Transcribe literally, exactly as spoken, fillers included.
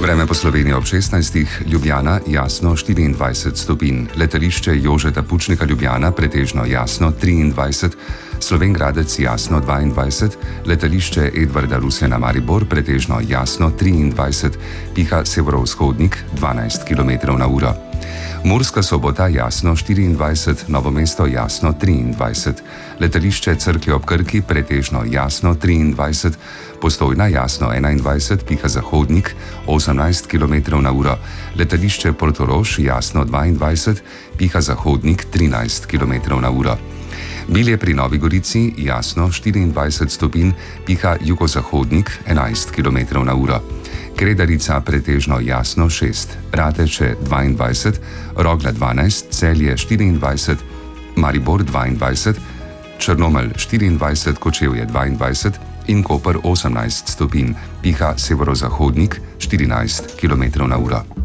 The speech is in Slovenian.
Vreme po Sloveniji ob šestnajstih, Ljubljana jasno štiriindvajset stopinj, letališče Jožeta Pučnika Ljubljana pretežno jasno triindvajset, Slovenj Gradec jasno dvaindvajset, letališče Edvarda Rusjana Maribor pretežno jasno triindvajset, piha severovzhodnik dvanajst kilometrov na uro. Murska Sobota jasno štiriindvajset, Novo mesto jasno triindvajset, letališče Cerklje ob Krki pretežno jasno triindvajset, Postojna jasno enaindvajset, piha zahodnik osemnajst kilometrov na uro, letališče Portorož jasno dvaindvajset, piha zahodnik trinajst kilometrov na uro. Bilje pri Novi Gorici jasno štiriindvajset stopinj, piha jugozahodnik enajst kilometrov na uro. Kredarica pretežno jasno šest, Rateče dvaindvajset, Rogla dvanajst, Celje štiriindvajset, Maribor dvaindvajset, Črnomelj štiriindvajset, Kočevje dvaindvajset in Koper osemnajst stopinj, piha severozahodnik štirinajst kilometrov na uro.